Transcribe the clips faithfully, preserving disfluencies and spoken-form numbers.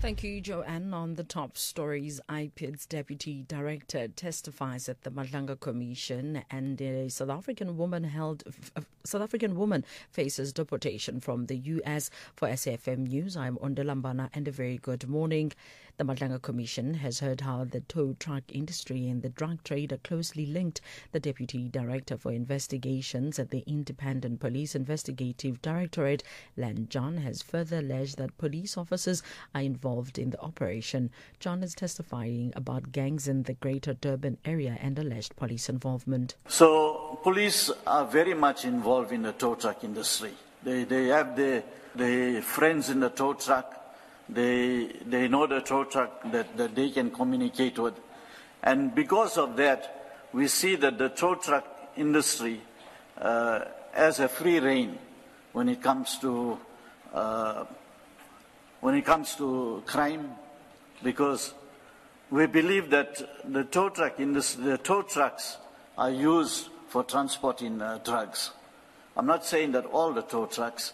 Thank you, Joanne. On the top stories, I P I D's Deputy Director testifies at the Madlanga Commission, and a South African woman held a South African woman faces deportation from the U S. For S A F M News, I'm Ondelambana, and a very good morning. The Madlanga Commission has heard how the tow truck industry and the drug trade are closely linked. The Deputy Director for Investigations at the Independent Police Investigative Directorate, Len John, has further alleged that police officers are involved in the operation. John is testifying about gangs in the Greater Durban area and alleged police involvement. So police are very much involved in the tow truck industry. They they have their, their friends in the tow truck. They they know the tow truck that, that they can communicate with. And because of that, we see that the tow truck industry uh, has a free rein when it comes to uh, when it comes to crime, because we believe that the tow truck industry, the tow trucks are used for transporting uh, drugs. I'm not saying that all the tow trucks.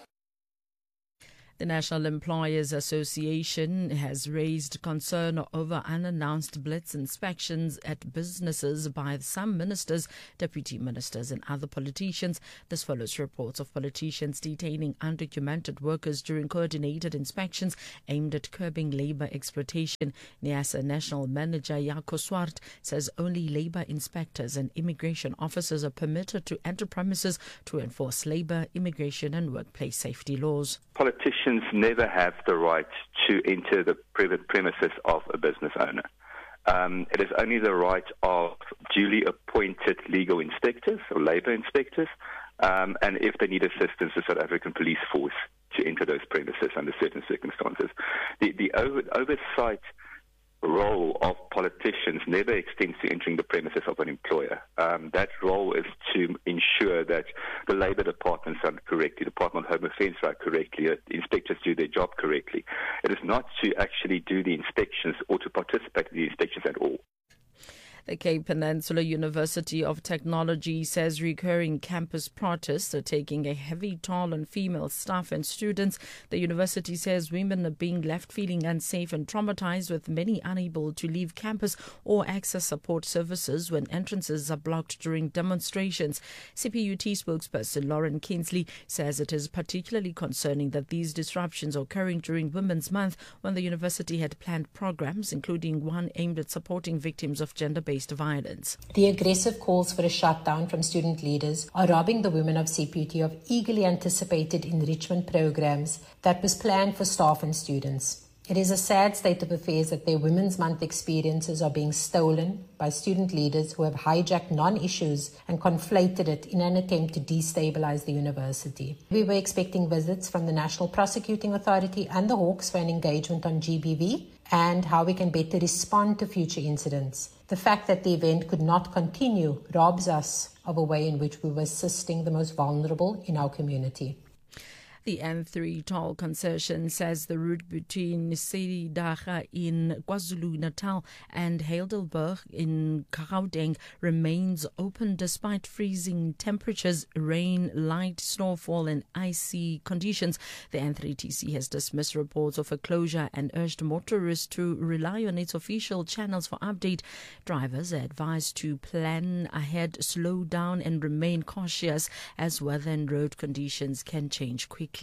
The National Employers Association has raised concern over unannounced blitz inspections at businesses by some ministers, deputy ministers and other politicians. This follows reports of politicians detaining undocumented workers during coordinated inspections aimed at curbing labour exploitation. NEASA National Manager Jaco Swart says only labour inspectors and immigration officers are permitted to enter premises to enforce labour, immigration and workplace safety laws. Politicians never have the right to enter the private premises of a business owner. Um, it is only the right of duly appointed legal inspectors or labour inspectors, um, and if they need assistance, the South African Police Force to enter those premises under certain circumstances. The, the over, oversight role of politicians never extends to entering the premises of an employer. Um, that role is to ensure that the Labour departments run correctly, the Department of Home Affairs run correctly, that inspectors do their job correctly. It is not to actually do the inspections or to participate in the inspections at all. The Cape Peninsula University of Technology says recurring campus protests are taking a heavy toll on female staff and students. The university says women are being left feeling unsafe and traumatized, with many unable to leave campus or access support services when entrances are blocked during demonstrations. C P U T spokesperson Lauren Kinsley says it is particularly concerning that these disruptions are occurring during Women's Month, when the university had planned programs, including one aimed at supporting victims of gender-based violence. The aggressive calls for a shutdown from student leaders are robbing the women of C P U T of eagerly anticipated enrichment programs that was planned for staff and students. It is a sad state of affairs that their Women's Month experiences are being stolen by student leaders who have hijacked non-issues and conflated it in an attempt to destabilize the university. We were expecting visits from the National Prosecuting Authority and the Hawks for an engagement on G B V and how we can better respond to future incidents. The fact that the event could not continue robs us of a way in which we were assisting the most vulnerable in our community. The N three toll concession says the route between Sedidaga in KwaZulu-Natal and Heidelberg in Gauteng remains open despite freezing temperatures, rain, light snowfall and icy conditions. The N three T C has dismissed reports of a closure and urged motorists to rely on its official channels for update. Drivers are advised to plan ahead, slow down and remain cautious as weather and road conditions can change quickly.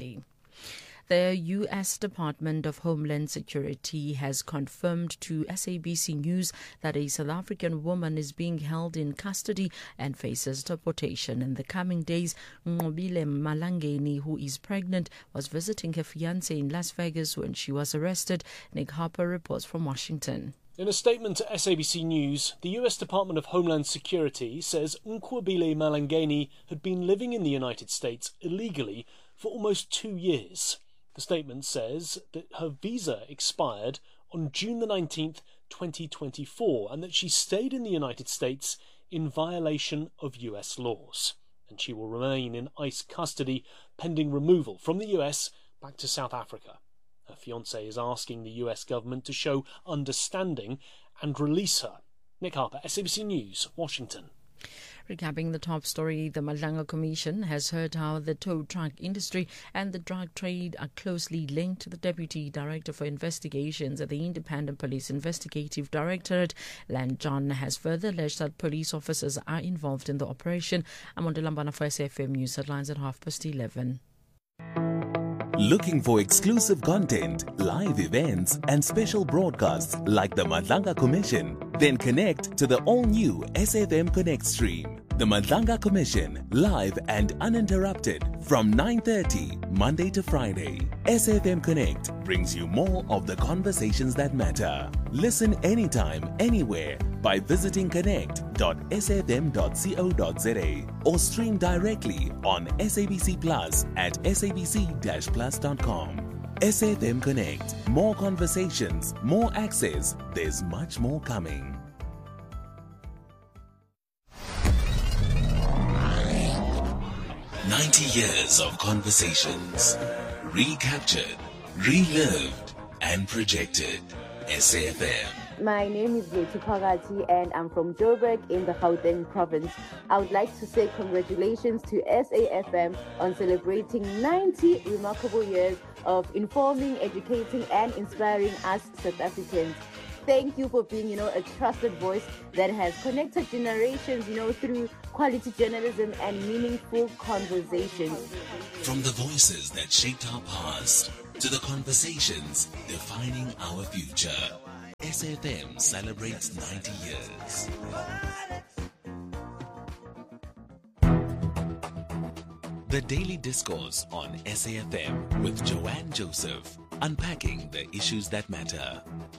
The U S Department of Homeland Security has confirmed to S A B C News that a South African woman is being held in custody and faces deportation in the coming days. Nqobile Malangeni, who is pregnant, was visiting her fiancé in Las Vegas when she was arrested. Nick Harper reports from Washington. In a statement to S A B C News, the U S Department of Homeland Security says Nqobile Malangeni had been living in the United States illegally for almost two years. The statement says that her visa expired on June the nineteenth, twenty twenty-four, and that she stayed in the United States in violation of U S laws, and she will remain in ICE custody pending removal from the U S back to South Africa. Her fiancé is asking the U S government to show understanding and release her. Nick Harper, S A B C News, Washington. Recapping the top story, the Madlanga Commission has heard how the tow truck industry and the drug trade are closely linked. The Deputy Director for Investigations at the Independent Police Investigative Directorate, Lan John, has further alleged that police officers are involved in the operation. I'm on Lambana for S F M News Headlines at half past eleven. Looking for exclusive content, live events, and special broadcasts like the Madlanga Commission? Then connect to the all-new S F M Connect stream. The Madlanga Commission, live and uninterrupted from nine thirty Monday to Friday. S F M Connect brings you more of the conversations that matter. Listen anytime, anywhere by visiting connect dot s f m dot co dot z a or stream directly on S A B C Plus at s a b c dash plus dot com. S F M Connect. More conversations, more access. There's much more coming. ninety years of conversations, recaptured, relived, and projected. S A F M. My name is Letu Pagati and I'm from Joburg in the Gauteng province. I would like to say congratulations to S A F M on celebrating ninety remarkable years of informing, educating, and inspiring us South Africans. Thank you for being, you know, a trusted voice that has connected generations, you know, through quality journalism and meaningful conversations. From the voices that shaped our past to the conversations defining our future, S A F M celebrates ninety years. The Daily Discourse on S A F M with Joanne Joseph, unpacking the issues that matter.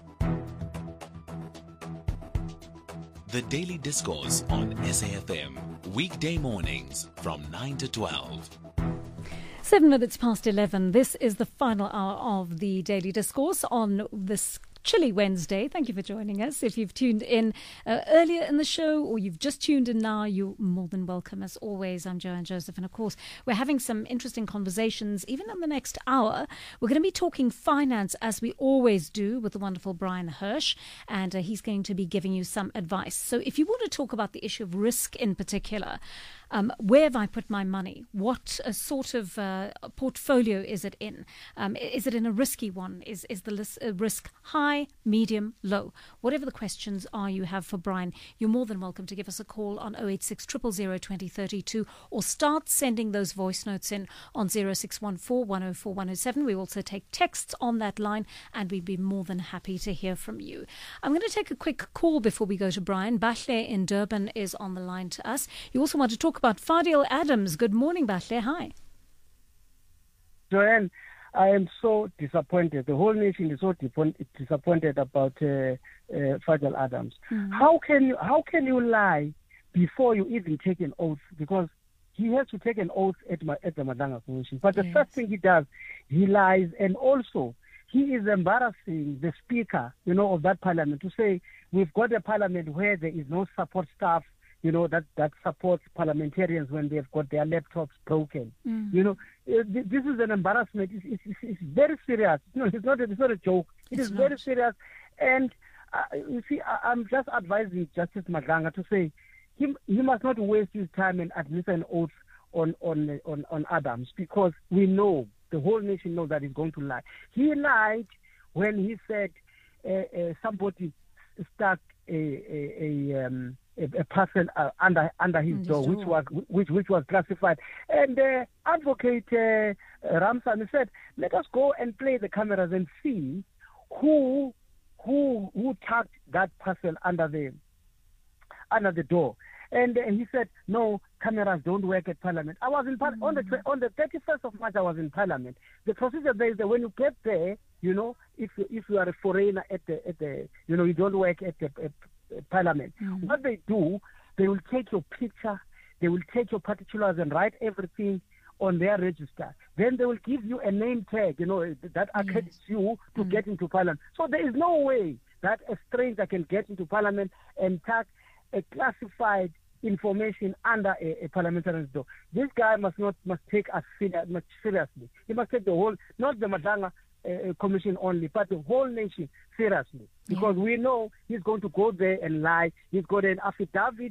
The Daily Discourse on S A F M, weekday mornings from nine to twelve. Seven minutes past eleven. This is the final hour of the Daily Discourse on this chilly Wednesday. Thank you for joining us. If you've tuned in uh, earlier in the show or you've just tuned in now, you're more than welcome. As always, I'm Joanne Joseph, and of course, we're having some interesting conversations even in the next hour. We're going to be talking finance, as we always do, with the wonderful Brian Hirsch, and uh, he's going to be giving you some advice. So if you want to talk about the issue of risk in particular, Um, where have I put my money? What uh, sort of uh, portfolio is it in? Um, is it in a risky one? Is is the lis- uh, risk high, medium, low? Whatever the questions are you have for Brian, you're more than welcome to give us a call on oh eight six, zero zero zero, two oh three two or start sending those voice notes in on zero six one four, one oh four, one oh seven. We also take texts on that line, and we'd be more than happy to hear from you. I'm going to take a quick call before we go to Brian. Bahle in Durban is on the line to us. You also want to talk about Fadil Adams. Good morning, Bahle. Hi. Joanne, I am so disappointed. The whole nation is so disappointed about uh, uh, Fadil Adams. Mm-hmm. How can you how can you lie before you even take an oath? Because he has to take an oath at, my, at the Madlanga Commission. But the yes. first thing he does, he lies, and also he is embarrassing the speaker, you know, of that parliament to say we've got a parliament where there is no support staff, you know, that, that supports parliamentarians when they've got their laptops broken. Mm. You know, this is an embarrassment. It's, it's, it's very serious. You know, it's not a, it's not a joke. It it's is not. very serious. And uh, you see, I, I'm just advising Justice Madlanga to say he he must not waste his time and administer an oath on on on, on Adams, because we know, the whole nation knows that he's going to lie. He lied when he said uh, uh, somebody stuck a a, a um, A, a parcel uh, under under his door, door, which was which which was classified. And uh, Advocate uh, Ramsam said, "Let us go and play the cameras and see who who who tucked that parcel under the under the door." And uh, he said, "No, cameras don't work at Parliament." I was in par- mm-hmm. on the on the thirty-first of March. I was in Parliament. The procedure there is that when you get there, you know, if you, if you are a foreigner at the at the you know you don't work at the at, Parliament. Mm-hmm. What they do, they will take your picture, they will take your particulars and write everything on their register. Then they will give you a name tag, you know, that accredits yes. you to mm-hmm. get into Parliament. So there is no way that a stranger can get into Parliament and tag a classified information under a, a parliamentarian's door. This guy must not must take us serious, much seriously. He must take the whole, not the Madlanga uh, Commission only, but the whole nation seriously. Because yeah. we know he's going to go there and lie. He's got an affidavit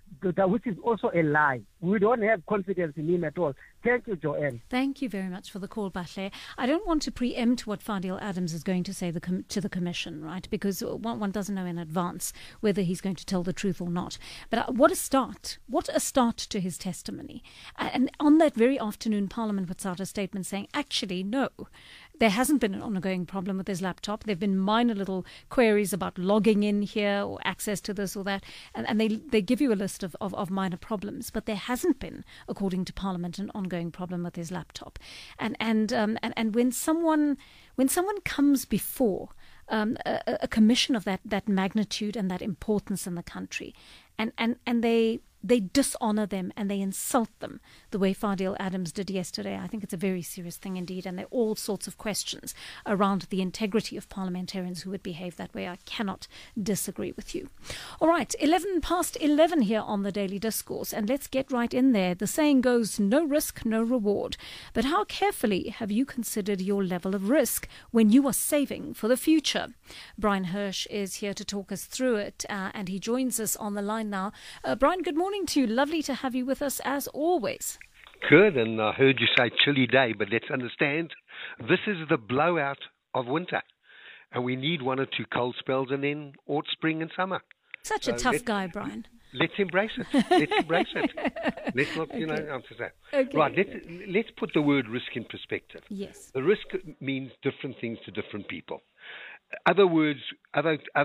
which is also a lie. We don't have confidence in him at all. Thank you, Joanne. Thank you very much for the call, Bahle. I don't want to preempt what Fadil Adams is going to say the com- to the Commission, right? Because one, one doesn't know in advance whether he's going to tell the truth or not. But uh, what a start. What a start to his testimony. And on that very afternoon, Parliament puts out a statement saying, actually, no. There hasn't been an ongoing problem with his laptop. There have been minor little queries about logging in here or access to this or that. And, and they they give you a list of, of, of minor problems. But there hasn't been, according to Parliament, an ongoing problem with his laptop. And and um, and, and when someone when someone comes before um, a, a commission of that, that magnitude and that importance in the country, and, and, and they... they dishonor them and they insult them the way Fadil Adams did yesterday. I think it's a very serious thing indeed, and there are all sorts of questions around the integrity of parliamentarians who would behave that way. I cannot disagree with you. All right, eleven past eleven here on the Daily Discourse, and let's get right in there. The saying goes, no risk, no reward. But how carefully have you considered your level of risk when you are saving for the future? Brian Hirsch is here to talk us through it, uh, and he joins us on the line now. Uh, Brian, good morning to you. Lovely to have you with us as always. Good, and I heard you say chilly day, but let's understand this is the blowout of winter, and we need one or two cold spells and then autumn, spring and summer. Such so a tough guy, Brian. Let's embrace it. Let's embrace it. Let's not, you okay. know, answer that. Okay. Right, let's, let's put the word risk in perspective. Yes. The risk means different things to different people. Other words, other, other